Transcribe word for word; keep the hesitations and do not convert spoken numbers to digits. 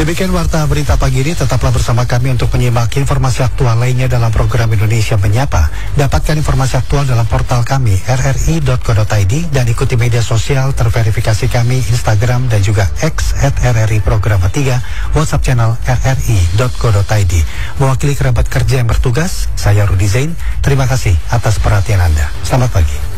Demikian Warta Berita Pagi ini, tetaplah bersama kami untuk menyimak informasi aktual lainnya dalam program Indonesia Menyapa. Dapatkan informasi aktual dalam portal kami r r i dot co dot i d dan ikuti media sosial terverifikasi kami Instagram dan juga X at r r i Programa tiga, WhatsApp channel r r i dot co dot i d. Mewakili kerabat kerja yang bertugas, saya Rudi Zain. Terima kasih atas perhatian Anda. Selamat pagi.